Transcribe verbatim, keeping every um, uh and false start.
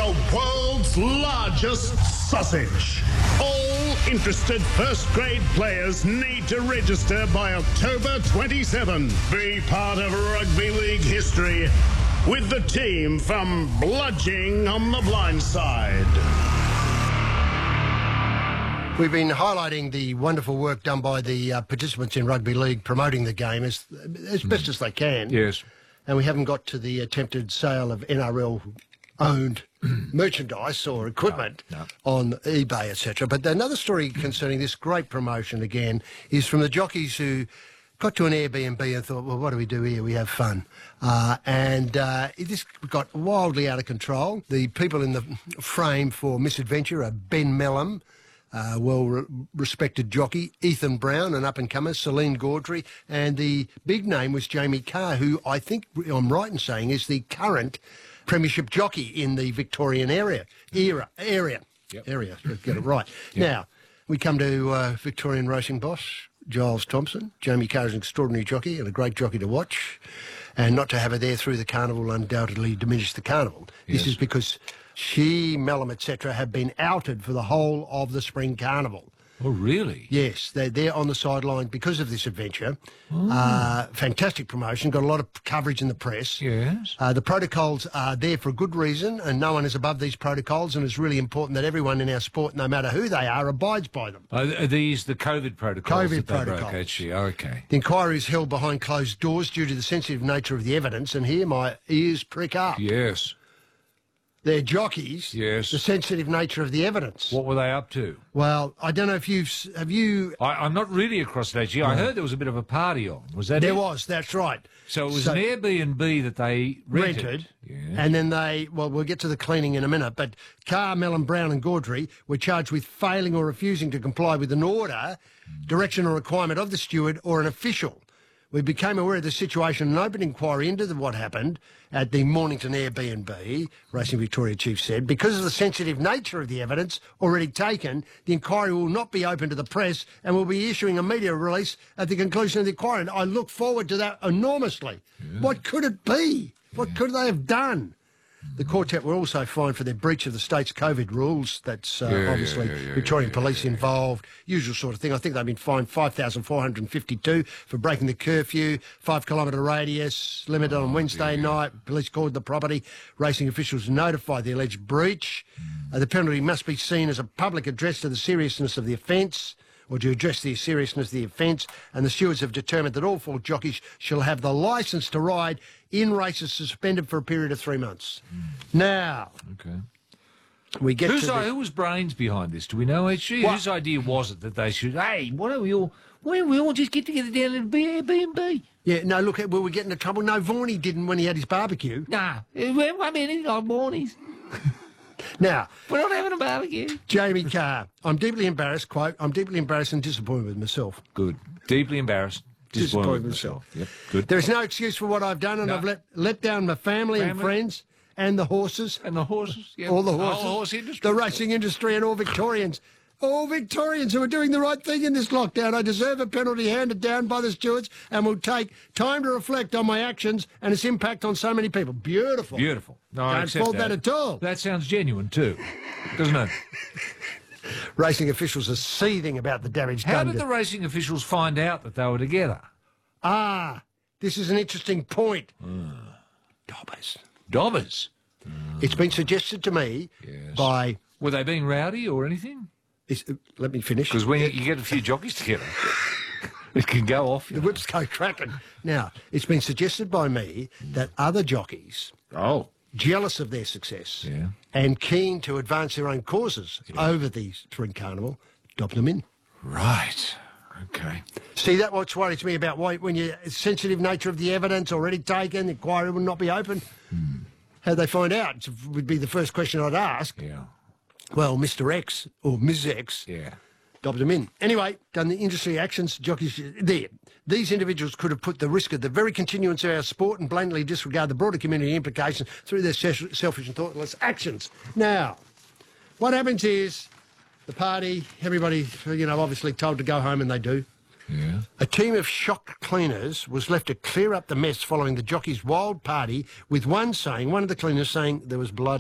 The world's largest sausage. All interested first-grade players need to register by October twenty-seventh. Be part of rugby league history with the team from Bludging on the Blind Side. We've been highlighting the wonderful work done by the uh, participants in rugby league promoting the game as, as best as they can. Yes. And we haven't got to the attempted sale of N R L-owned merchandise or equipment no, no. on eBay, et cetera. But another story concerning this great promotion, again, is from the jockeys who got to an Airbnb and thought, well, what do we do here? We have fun. Uh, and uh, this got wildly out of control. The people in the frame for Misadventure are Ben Melham, Uh, well-respected jockey, Ethan Brown, an up-and-comer, Celine Gaudry, and the big name was Jamie Carr, who I think I'm right in saying is the current premiership jockey in the Victorian area. Era, area, yep. area, get it right. Yep. Now, we come to uh, Victorian racing boss, Giles Thompson. Jamie Carr is an extraordinary jockey and a great jockey to watch, and not to have her there through the carnival undoubtedly diminished the carnival. Yes. This is because she, Melham, et cetera, have been outed for the whole of the Spring Carnival. Oh, really? Yes, they're there on the sideline because of this adventure. Oh. Uh, fantastic promotion, got a lot of coverage in the press. Yes. Uh, the protocols are there for a good reason, and no one is above these protocols, and it's really important that everyone in our sport, no matter who they are, abides by them. Are, are these the COVID protocols? COVID that they protocols. broke, actually? Oh, okay. The inquiry is held behind closed doors due to the sensitive nature of the evidence, and here my ears prick up. Yes. They're jockeys. Yes. The sensitive nature of the evidence. What were they up to? Well, I don't know if you've... Have you... I, I'm not really across that, actually. I heard there was a bit of a party on. Was that There it? was, that's right. So it was So- an Airbnb that they rented. rented, Yes. and then they, well, we'll get to the cleaning in a minute, but Carr, Melham, Brown and Gaudry were charged with failing or refusing to comply with an order, direction or requirement of the steward or an official. We became aware of the situation and an open inquiry into the, what happened at the Mornington Airbnb, Racing Victoria chief said. Because of the sensitive nature of the evidence already taken, the inquiry will not be open to the press and will be issuing a media release at the conclusion of the inquiry. And I look forward to that enormously. Yeah. What could it be? What yeah. could they have done? The quartet were also fined for their breach of the state's COVID rules. That's uh, yeah, obviously yeah, yeah, yeah, Victorian yeah, police yeah, yeah. involved, usual sort of thing. I think they've been fined five thousand four hundred fifty-two for breaking the curfew, five-kilometre radius, limited oh, on Wednesday yeah. night. Police called the property. Racing officials notified the alleged breach. Uh, the penalty must be seen as a public address to the seriousness of the offence, or to address the seriousness of the offence, and the stewards have determined that all four jockeys shall have the licence to ride in races suspended for a period of three months. Mm. Now, okay. we get Who's to I, the... who was brains behind this? Do we know, H G? What? Whose idea was it that they should, hey, why don't we all, why don't we all just get together down at Airbnb? Yeah, no, look, will we get into trouble? No, Vorney didn't when he had his barbecue. Nah, I mean, it's like mornings. Now, we're not having a barbecue. Jamie Carr, I'm deeply embarrassed, quote, I'm deeply embarrassed and disappointed with myself. Good. Deeply embarrassed. Disappointed with myself. Yep, good. There is no excuse for what I've done, and No. I've let, let down my family, Family. and friends and the horses. And the horses, yeah. All the horses. whole horse industry. The racing industry and all Victorians. All Victorians who are doing the right thing in this lockdown. I deserve a penalty handed down by the stewards and will take time to reflect on my actions and its impact on so many people. Beautiful. Beautiful. No, I Don't accept fault that. at all. That sounds genuine too, doesn't it? Racing officials are seething about the damage How done. did to- the racing officials find out that they were together? Ah, this is an interesting point. Uh. Dobbers. Dobbers? Uh. It's been suggested to me Yes. by... Were they being rowdy or anything? Is, uh, let me finish. Because when you, you get a few jockeys together, it can go off. You The know. whips go cracking. Now, it's been suggested by me that other jockeys, Oh. jealous of their success Yeah. and keen to advance their own causes Yeah. over the Spring Carnival, dobbed them in. Right. Okay. See, that what worries me about why, when you sensitive nature of the evidence already taken, the inquiry will not be open. Hmm. How'd they find out? It would be the first question I'd ask. Yeah. Well, Mister X or Miz X Yeah. dobbed them in. Anyway, done the industry actions, jockeys there. These individuals could have put the risk of the very continuance of our sport and blatantly disregard the broader community implications through their se- selfish and thoughtless actions. Now, what happens is the party, everybody, you know, obviously told to go home, and they do. Yeah. A team of shock cleaners was left to clear up the mess following the jockeys' wild party, with one saying, one of the cleaners saying there was blood